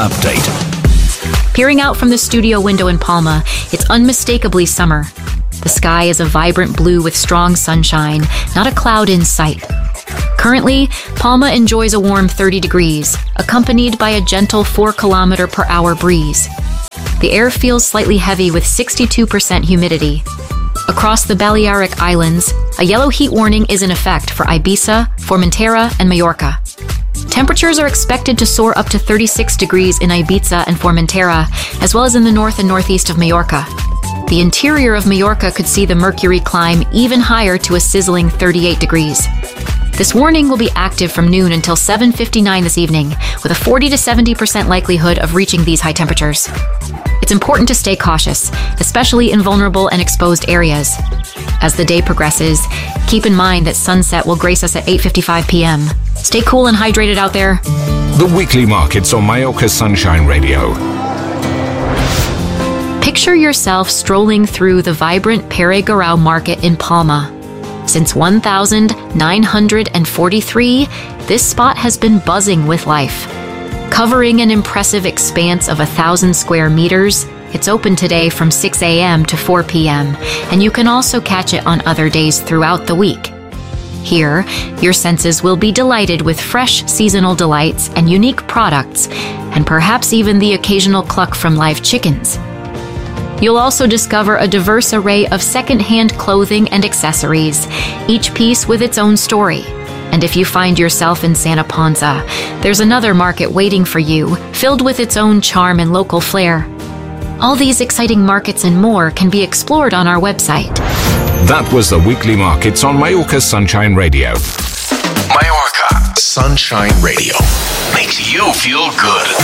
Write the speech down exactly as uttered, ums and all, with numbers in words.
update. Peering out from the studio window in Palma, it's unmistakably summer. The sky is a vibrant blue with strong sunshine, not a cloud in sight. Currently, Palma enjoys a warm thirty degrees, accompanied by a gentle four kilometer per hour breeze. The air feels slightly heavy with sixty-two percent humidity. Across the Balearic Islands, a yellow heat warning is in effect for Ibiza, Formentera, and Mallorca. Temperatures are expected to soar up to thirty-six degrees in Ibiza and Formentera, as well as in the north and northeast of Mallorca. The interior of Mallorca could see the mercury climb even higher to a sizzling thirty-eight degrees. This warning will be active from noon until seven fifty-nine this evening, with a forty to seventy percent likelihood of reaching these high temperatures. It's important to stay cautious, especially in vulnerable and exposed areas. As the day progresses, keep in mind that sunset will grace us at eight fifty-five p.m. Stay cool and hydrated out there. The weekly markets on Mallorca Sunshine Radio. Picture yourself strolling through the vibrant Pere Garau market in Palma. Since one thousand nine hundred forty-three, this spot has been buzzing with life. Covering an impressive expanse of a thousand square meters, it's open today from six a.m. to four p.m., and you can also catch it on other days throughout the week. Here, your senses will be delighted with fresh seasonal delights and unique products, and perhaps even the occasional cluck from live chickens. You'll also discover a diverse array of second-hand clothing and accessories, each piece with its own story. And if you find yourself in Santa Ponsa, there's another market waiting for you, filled with its own charm and local flair. All these exciting markets and more can be explored on our website. That was the weekly markets on Mallorca Sunshine Radio. Mallorca Sunshine Radio makes you feel good.